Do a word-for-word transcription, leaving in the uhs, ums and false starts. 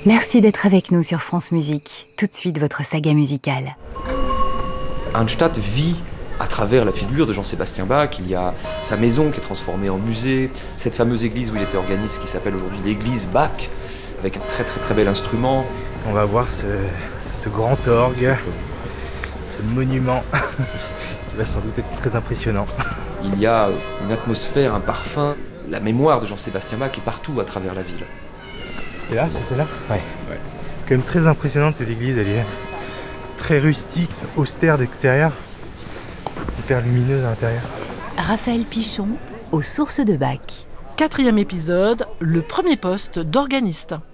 Merci d'être avec nous sur France Musique. Tout de suite, votre saga musicale. Arnstadt vit à travers la figure de Jean-Sébastien Bach. Il y a sa maison qui est transformée en musée, cette fameuse église où il était organiste qui s'appelle aujourd'hui l'église Bach, avec un très très très bel instrument. On va voir ce, ce grand orgue, ce monument qui va sans doute être très impressionnant. Il y a une atmosphère, un parfum, la mémoire de Jean-Sébastien Bach est partout à travers la ville. C'est là, c'est celle-là ? Ouais. ouais. Quand même très impressionnante cette église, elle est très rustique, austère d'extérieur, hyper lumineuse à l'intérieur. Raphaël Pichon, aux sources de Bach. Quatrième épisode, le premier poste d'organiste.